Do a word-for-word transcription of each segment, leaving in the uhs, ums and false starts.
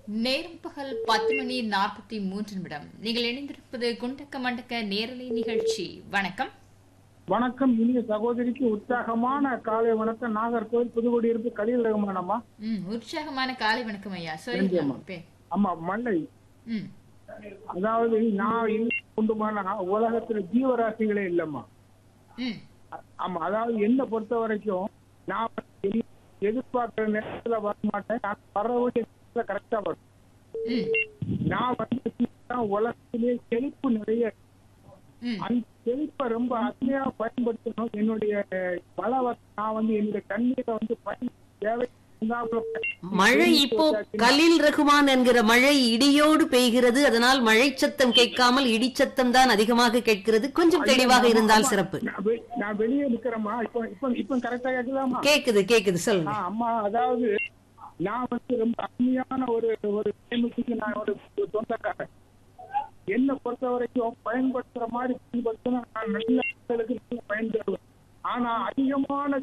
நேரம் பகல் பத்து மணி நாற்பத்தி மூன்று நிமிடம். நீங்கள் இணைந்திருப்பது குண்டக்க மண்டக்க நேரலை நிகழ்ச்சி. வணக்கம். வணக்கம். இனிய சகோதரிக்கு உற்சாகமான காலை வணக்கம். நாகர்கோவில் புதுக்குடியிருப்பு கலீல் ரஹ்மான் அம்மா. ம் உற்சாகமான காலை வணக்கம் ஐயா. சொல்லுங்க. அம்மா மல்லை. ம் அதாவது நான் கொண்டுமான உலகத்துல ஜீவராசிகளே இல்லம்மா. ம் ஆமா, அதாவது என்ன பொறுத்த வரைக்கும் நான் எதிர்பார்க்கிற நேரத்துல வர மாட்டேன். நான் வரக்கூடிய நேரத்துல கரெக்டா வரும். நான் வந்து உலகத்திலே செழிப்பு நிறைய, அந்த செழிப்பை ரொம்ப அருமையா பயன்படுத்தணும். என்னுடைய பல நான் வந்து என்னுடைய தண்ணீரை வந்து பயன் தேவை. மழை இப்போ கலீல் ரஹ்மான் என்கிற மழை இடியோடு பெய்கிறது. அதனால் மழை சத்தம் கேட்காமல் இடி சத்தம் தான் அதிகமாக கேட்கிறது. கொஞ்சம் தெளிவாக இருந்தால் சிறப்பு. நான் வெளியே நிக்கிறேம்மா. இப்ப இப்ப இப்ப கரெக்டா கேக்குதாமா? கேக்குது கேக்குது சொல்லுங்க. அம்மா, அதாவது நான் வந்து ரொம்ப அருமையான ஒரு ஒரு சேமிப்புக்கு நான் ஒரு சொந்தக்காரன். என்ன பொறுத்த வரைக்கும் பயன்படுத்துற மாதிரி பயன்படுத்தணும். நான் நல்ல மக்களுக்கு நல்ல பயன் தருவேன். ஆனா அதிகமான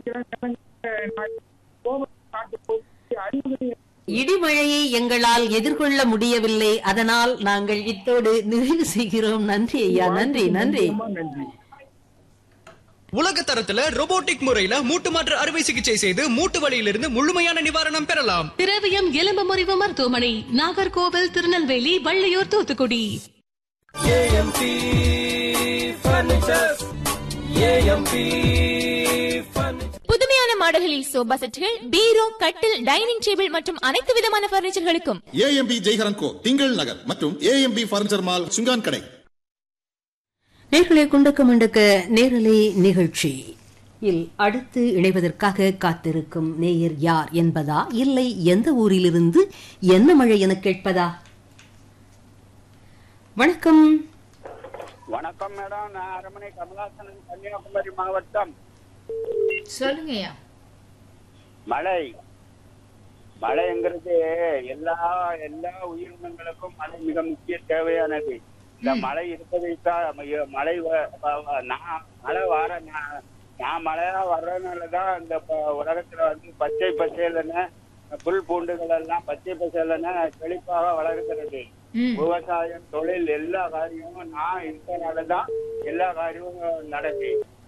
இடிமழையை எங்களால் எதிர்கொள்ள முடியவில்லை. அதனால் நாங்கள் இத்தோடு நிறைவு செய்கிறோம். நன்றி ஐயா. நன்றி நன்றி நன்றி. உலக தரத்துல ரோபோட்டிக் முறையில மூட்டு மாற்று அறுவை சிகிச்சை செய்து மூட்டு வலியிலிருந்து முழுமையான நிவாரணம் பெறலாம். திரவியம் எலும்பு முறிவு மருத்துவமனை, நாகர்கோவில், திருநெல்வேலி, வள்ளியூர், தூத்துக்குடி. புதுமையான மாடல்களில் சோபா செட்டுகள், பீரோ, கட்டில், டைனிங் டேபிள் மற்றும் அனைத்து விதமான பர்னிச்சர்களுக்கும் ஏஎம்பி ஜெய்ஹரன் கோ, திங்கள் நகர் மற்றும் ஏஎம்பி பர்னிச்சர் மால், சுங்கான் கடை. நேர்களை குண்டக்க மண்டக்க நேரலை நிகழ்ச்சி இல் அடுத்து இணைவதற்காக காத்திருக்கும் நேயர் யார் என்பதா, இல்லை எந்த ஊரிலிருந்து என்ன மழை என கேட்பதா? வணக்கம். வணக்கம் மேடம். நான் அரண்மனை கமலாசனன், கன்னியாகுமரி மாவட்டம். சொல்லுங்க ஐயா. மழை மழைங்கிறது எல்லா எல்லா உயிரினங்களுக்கும் மழை மிக முக்கிய தேவையானது. இந்த மழை இருப்பதைத்தான் மழை நான் மழை வர நான் மழையா வர்றதுனாலதான் இந்த உலகத்துல வந்து பச்சை பச்சையிலன்னு புல் பூண்டுகள் எல்லாம் பச்சை பச்சையிலன்னு செழிப்பாக வளர்கிறது. விவசாயம், தொழில், எல்லா காரியமும் நான் இருந்தனாலதான் எல்லா காரியமும் நடக்கு.